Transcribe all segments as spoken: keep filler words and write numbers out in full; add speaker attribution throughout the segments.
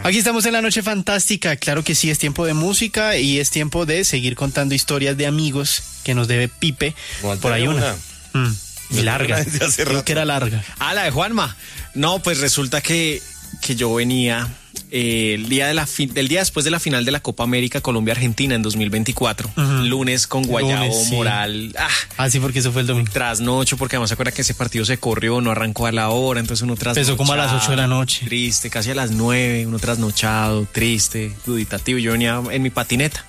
Speaker 1: Aquí estamos en la noche fantástica. Claro que sí, es tiempo de música y es tiempo de seguir contando historias de amigos que nos debe Pipe. Por ahí una. una. Mm, y larga. Creo que era larga.
Speaker 2: Ah, la de Juanma. No, pues resulta que, que yo venía eh, el día de la fi- del día después de la final de la Copa América Colombia-Argentina en dos mil veinticuatro. Uh-huh. Lunes con Guayabo, Lunes, sí. Moral. Ah,
Speaker 1: ah, sí, porque eso fue el domingo.
Speaker 2: Trasnocho, porque además se acuerda que ese partido se corrió, no arrancó a la hora, entonces uno trasnochado.
Speaker 1: Empezó como a las ocho de la noche.
Speaker 2: Triste, casi a las nueve, uno trasnochado, triste, duditativo. Yo venía en mi patineta.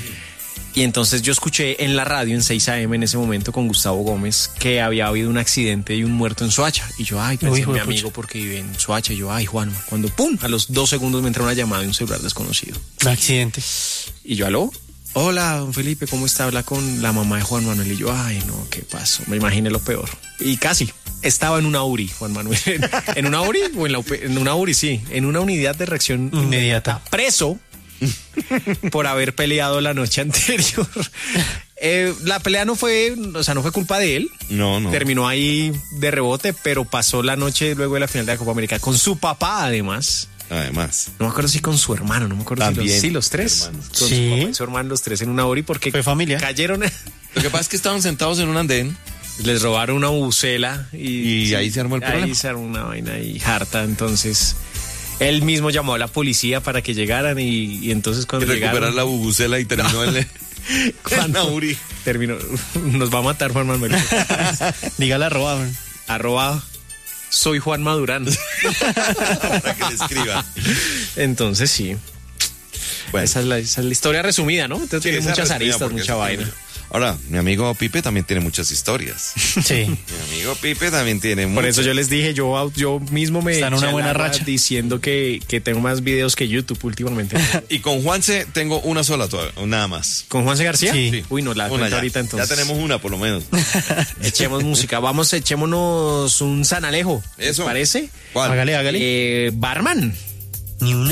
Speaker 2: Y entonces yo escuché en la radio en seis a eme en ese momento con Gustavo Gómez que había habido un accidente y un muerto en Soacha. Y yo, ay, pensé en mi amigo porque vive en Soacha. Y yo, ay, Juanma. Cuando, pum, a los dos segundos me entró una llamada de un celular desconocido.
Speaker 1: Un accidente.
Speaker 2: Y yo, aló. Hola, don Felipe, ¿cómo está? Habla con la mamá de Juan Manuel. Y yo, ay, no, ¿qué pasó? Me imaginé lo peor. Y casi. Estaba en una U R I, Juan Manuel. ¿En una U R I? O en, la, en una U R I, sí. En una unidad de reacción inmediata. Preso. Por haber peleado la noche anterior. Eh, la pelea no fue, o sea, no fue culpa de él.
Speaker 3: No, no.
Speaker 2: Terminó ahí de rebote, pero pasó la noche luego de la final de la Copa América con su papá, además.
Speaker 3: Además.
Speaker 2: No me acuerdo si con su hermano, no me acuerdo
Speaker 3: También,
Speaker 2: si los, sí, los tres.
Speaker 3: hermanos.
Speaker 2: Con
Speaker 1: sí.
Speaker 2: su papá y su hermano, los tres en una hora y porque
Speaker 1: fue familia.
Speaker 2: Cayeron.
Speaker 3: Lo que pasa es que estaban sentados en un andén.
Speaker 2: Les robaron una bucela y,
Speaker 3: y sí, ahí se armó el
Speaker 2: ahí
Speaker 3: problema.
Speaker 2: Ahí se armó una vaina y harta, entonces. Él mismo llamó a la policía para que llegaran y, y entonces cuando
Speaker 3: y recuperar
Speaker 2: llegaron...
Speaker 3: la bubucela y terminó no. el...
Speaker 2: Cuando Uri terminó, nos va a matar Juan Manuel.
Speaker 1: Dígale arroba. Man.
Speaker 2: Arroba, soy Juan Madurán.
Speaker 3: Para que le escriba.
Speaker 2: Entonces sí. Bueno. Esa, es la, esa es la historia resumida, ¿no? Entonces sí, tiene muchas aristas, mucha vaina.
Speaker 3: Tiene... Ahora, mi amigo Pipe también tiene muchas historias.
Speaker 1: Sí.
Speaker 3: Mi amigo Pipe también tiene muchas.
Speaker 2: Por eso yo les dije, yo, yo mismo me
Speaker 1: está en una buena racha
Speaker 2: diciendo que, que tengo más videos que YouTube últimamente.
Speaker 3: Y con Juanse tengo una sola todavía, nada más.
Speaker 2: ¿Con Juanse García?
Speaker 1: Sí.
Speaker 3: sí.
Speaker 2: Uy, no, la cuento ahorita entonces.
Speaker 3: Ya tenemos una por lo menos.
Speaker 2: Echemos música. Vamos, echémonos un San Alejo.
Speaker 3: Eso.
Speaker 2: ¿Les parece?
Speaker 3: ¿Cuál?
Speaker 1: Hágale, hágale.
Speaker 2: Eh, Barman.
Speaker 1: Ni una.